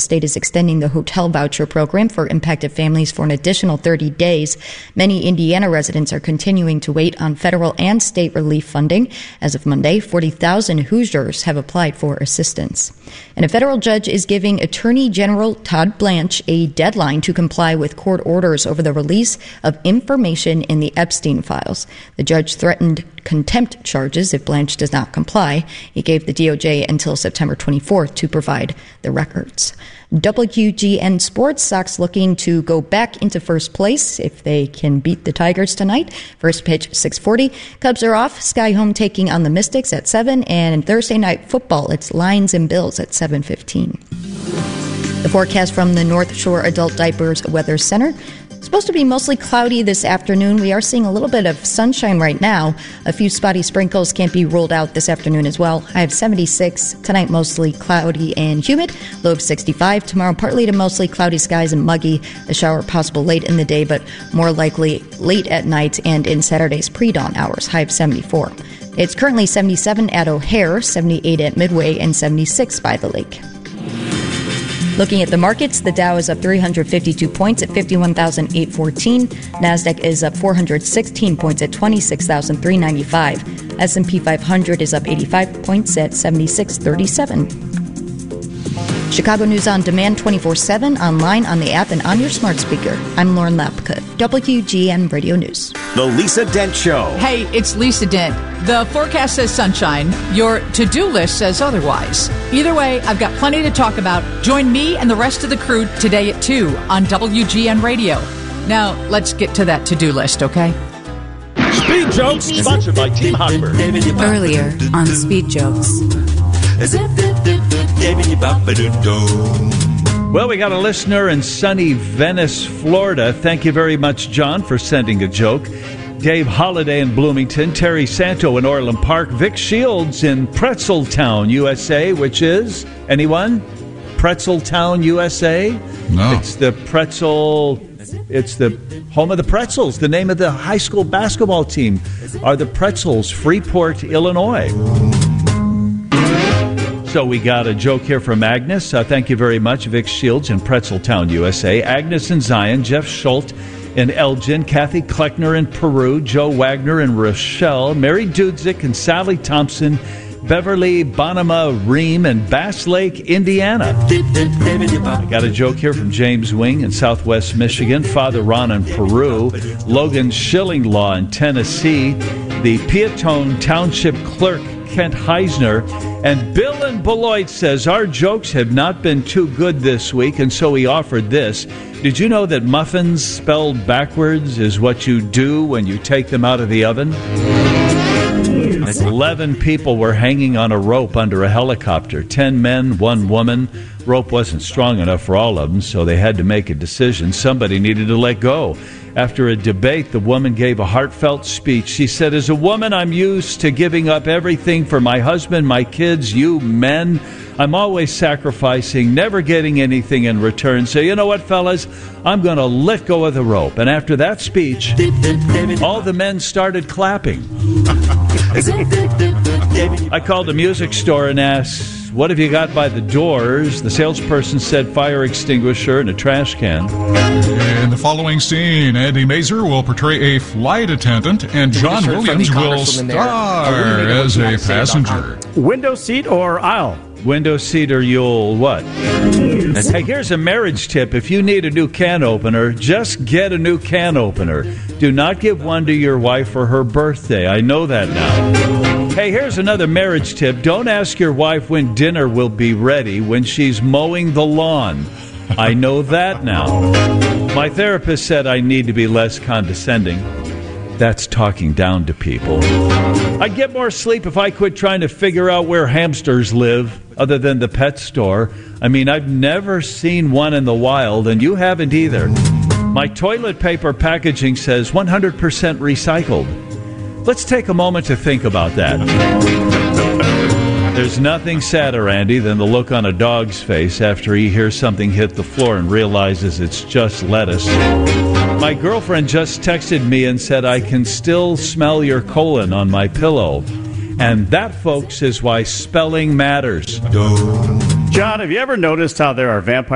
state is extending the hotel voucher program for impacted families for an additional 30 days. Many Indiana residents are continuing to wait on federal and state relief funding. As of Monday, 40,000 Hoosiers have applied for assistance. And a federal judge is giving Attorney General Todd Blanche a deadline to comply with court orders over the release of information in the Epstein files. The judge threatened contempt charges if Blanche does not comply. He gave the DOJ until September 24th to provide the records. WGN Sports, Sox looking to go back into first place if they can beat the Tigers tonight. First pitch, 6:40. Cubs are off. Sky Home taking on the Mystics at 7. And Thursday night football, it's Lions and Bills at 7:15. The forecast from the North Shore Adult Diapers Weather Center. Supposed to be mostly cloudy this afternoon. We are seeing a little bit of sunshine right now. A few spotty sprinkles can't be ruled out this afternoon as well. I have 76. Tonight, mostly cloudy and humid. Low of 65. Tomorrow, partly to mostly cloudy skies and muggy. A shower possible late in the day, but more likely late at night and in Saturday's pre-dawn hours. High of 74. It's currently 77 at O'Hare, 78 at Midway, and 76 by the lake. Looking at the markets, the Dow is up 352 points at 51,814. NASDAQ is up 416 points at 26,395. S&P 500 is up 85 points at 7637. Chicago News on Demand 24/7, online, on the app, and on your smart speaker. I'm Lauren Lapka, WGN Radio News. The Lisa Dent Show. Hey, it's Lisa Dent. The forecast says sunshine. Your to-do list says otherwise. Either way, I've got plenty to talk about. Join me and the rest of the crew today at 2 on WGN Radio. Now, let's get to that to-do list, okay? Speed Jokes, sponsored by Team Hochberg. Earlier on Speed Jokes. Well, we got a listener in sunny Venice, Florida. Thank you very much, John, for sending a joke. Dave Holliday in Bloomington, Terry Santo in Orland Park, Vic Shields in Pretzeltown, USA, which is, anyone? Pretzeltown, USA? No. It's the home of the Pretzels. The name of the high school basketball team are the Pretzels, Freeport, Illinois. So we got a joke here from Agnes. Thank you very much, Vic Shields in Pretzeltown, USA. Agnes in Zion, Jeff Schultz in Elgin, Kathy Kleckner in Peru, Joe Wagner in Rochelle, Mary Dudzik and Sally Thompson, Beverly Bonema Ream in Bass Lake, Indiana. I got a joke here from James Wing in Southwest Michigan, Father Ron in Peru, Logan Schillinglaw in Tennessee, the Peatone Township Clerk Kent Heisner, and Bill in Beloit says, our jokes have not been too good this week, and so he offered this. Did you know that muffins spelled backwards is what you do when you take them out of the oven? 11 people were hanging on a rope under a helicopter. 10 men, 1 woman. Rope wasn't strong enough for all of them, so they had to make a decision. Somebody needed to let go. After a debate, the woman gave a heartfelt speech. She said, as a woman, I'm used to giving up everything for my husband, my kids, you men. I'm always sacrificing, never getting anything in return. So you know what, fellas? I'm going to let go of the rope. And after that speech, all the men started clapping. I called a music store and asked, what have you got by the doors? The salesperson said fire extinguisher and a trash can. In the following scene, Andy Mazer will portray a flight attendant, and John Williams will star as a passenger. Window seat or aisle? Window seat or you'll what? Hey, here's a marriage tip. If you need a new can opener, just get a new can opener. Do not give one to your wife for her birthday. I know that now. Hey, here's another marriage tip. Don't ask your wife when dinner will be ready when she's mowing the lawn. I know that now. My therapist said I need to be less condescending. That's talking down to people. I'd get more sleep if I quit trying to figure out where hamsters live, other than the pet store. I mean, I've never seen one in the wild, and you haven't either. My toilet paper packaging says 100% recycled. Let's take a moment to think about that. There's nothing sadder, Andy, than the look on a dog's face after he hears something hit the floor and realizes it's just lettuce. My girlfriend just texted me and said, I can still smell your colon on my pillow. And that, folks, is why spelling matters. John, have you ever noticed how there are vampires